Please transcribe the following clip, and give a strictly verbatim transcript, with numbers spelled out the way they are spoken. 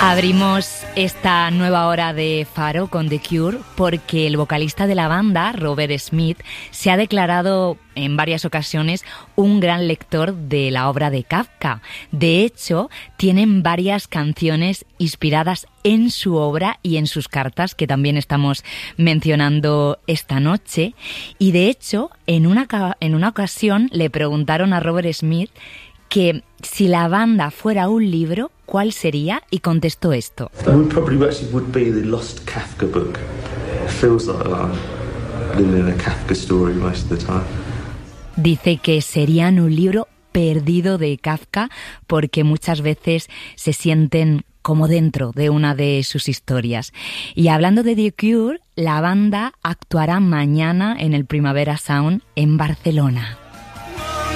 Abrimos esta nueva hora de Faro con The Cure porque el vocalista de la banda, Robert Smith, se ha declarado en varias ocasiones un gran lector de la obra de Kafka. De hecho, tienen varias canciones inspiradas en su obra y en sus cartas, que también estamos mencionando esta noche. Y de hecho, en una, en una ocasión le preguntaron a Robert Smith que si la banda fuera un libro, ¿cuál sería? Y contestó esto. We probably actually would be the Lost Kafka book. It feels like I'm living in a Kafka story most of the time. Dice que serían un libro perdido de Kafka porque muchas veces se sienten como dentro de una de sus historias. Y hablando de The Cure, la banda actuará mañana en el Primavera Sound en Barcelona.